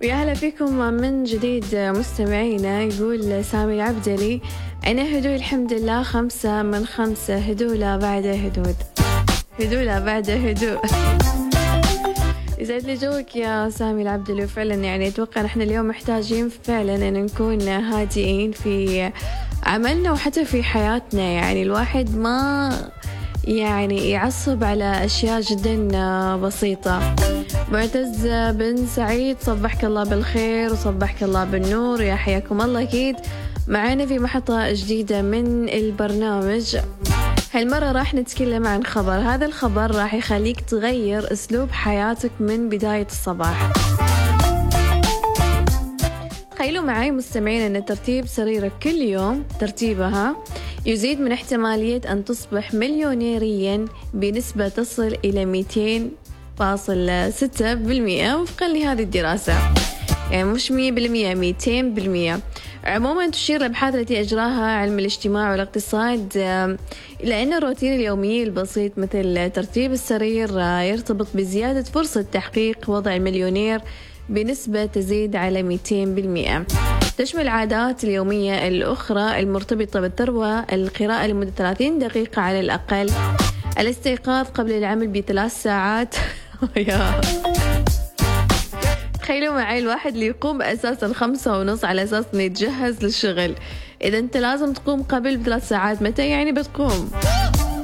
ويا هلا فيكم من جديد مستمعينا. يقول سامي العبدلي: أنا هدوء الحمد لله 5/5، هدوء لا بعد هدوء، هدوء لا بعد هدوء. يسعد لي جوك يا سامي العبدلي. فعلا يعني أتوقع نحن اليوم محتاجين فعلا أن نكون هادئين في عملنا وحتى في حياتنا. يعني الواحد ما يعني يعصب على أشياء جدا بسيطة. معتز بن سعيد: صبحك الله بالخير وصبحك الله بالنور، يا حياكم الله. أكيد معنا في محطة جديدة من البرنامج. هالمرة راح نتكلم عن خبر، هذا الخبر راح يخليك تغير أسلوب حياتك من بداية الصباح. تخيلوا معي مستمعين أن ترتيب سريرك كل يوم ترتيبها يزيد من احتمالية أن تصبح مليونيريا بنسبة تصل إلى 200.6% وفقا لهذه الدراسة. يعني مش 100%، 200%. عموما تشير الأبحاث التي أجراها علم الاجتماع والاقتصاد إلى أن الروتين اليومي البسيط مثل ترتيب السرير يرتبط بزيادة فرصة تحقيق وضع المليونير بنسبة تزيد على 200%. تشمل العادات اليومية الأخرى المرتبطة بالثروة: القراءة لمدة 30 دقيقة على الأقل، الاستيقاظ قبل العمل ب3 ساعات. تخيلوا معي الواحد اللي يقوم أساسا 5:30 على أساس أنه يتجهز للشغل. إذا أنت لازم تقوم قبل ب3 ساعات، متى يعني بتقوم؟